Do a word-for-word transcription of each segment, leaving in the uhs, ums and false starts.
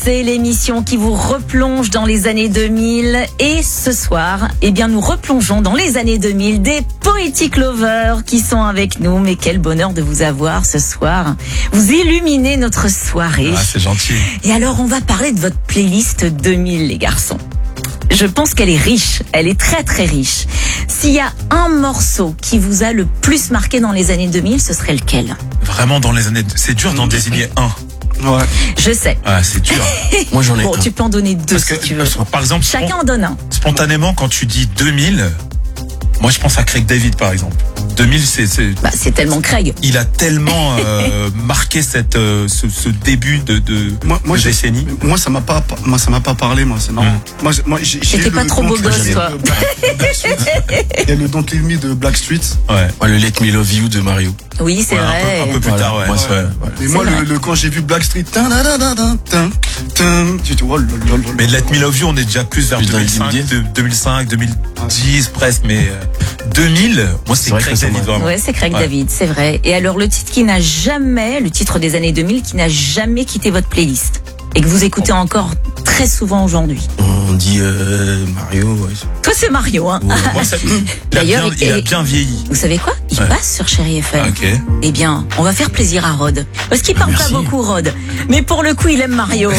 C'est l'émission qui vous replonge dans les années deux mille et ce soir, eh bien, nous replongeons dans les années deux mille des Poetic Lovers qui sont avec nous. Mais quel bonheur de vous avoir ce soir. Vous illuminez notre soirée. Ah, c'est gentil. Et alors, on va parler de votre playlist deux mille, les garçons. Je pense qu'elle est riche, elle est très très riche. S'il y a un morceau qui vous a le plus marqué dans les années deux mille, ce serait lequel? Vraiment dans les années... C'est dur d'en désigner un. Ouais. Je sais. Ah, c'est dur. Moi j'en ai Bon, un. tu peux en donner deux Parce si que, tu veux. par exemple, Chacun en donne un. spontanément, quand tu dis deux mille, moi je pense à Craig David par exemple. deux mille, c'est... c'est... Bah, c'est tellement Craig. Il a tellement euh, marqué cette, euh, ce, ce début de, de, Moi, moi de j'ai- décennie. Moi ça m'a pas, moi ça m'a pas parlé, moi c'est normal. Mm. Moi, j'ai- moi j'ai. j'ai T'étais eu pas le trop beau Don't gosse, Leave Me toi. de Black- Blackstreet. Il y a le Don't Leave Me de Blackstreet. Ouais. Ouais, le Let Me Love You de Mario. Oui, c'est Ouais, un vrai. peu- un peu plus Voilà, tard, ouais. moi, c'est- Ouais. ouais. Et moi vrai. le, le quand j'ai vu Blackstreet, tin, tin, tin, tin, tin, tin, tu te vois le. le- le- Mais Let Me Love You, on est déjà plus vers Plus dans les deux mille cinq, deux mille dix. de- deux mille cinq, deux mille dix presque, mais euh, deux mille, moi c'est C'est vrai Craig que ça David m'a- vraiment. Ouais, c'est Craig Ouais. David, c'est vrai. Et alors, le titre qui n'a jamais, le titre des années deux mille qui n'a jamais quitté votre playlist et que vous écoutez encore très souvent aujourd'hui. On dit euh, Mario, ouais. Toi, c'est Mario, hein. Ouais. Moi, ça- il, a D'ailleurs, bien, il a et- bien vieilli. Vous savez quoi? Il Ouais. passe sur Chéri F M. Ok. Eh bien, on va faire plaisir à Rod. Parce qu'il parle Merci. pas beaucoup, Rod. Mais pour le coup, il aime Mario.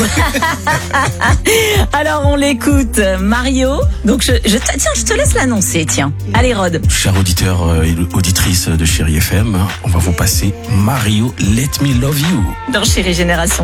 Alors, on l'écoute. Mario. Donc, je, je, tiens, je te laisse l'annoncer, tiens. Allez, Rod. Chers auditeurs euh, et auditrices de Chéri F M, on va vous passer Mario Let Me Love You. Dans Chéri Génération.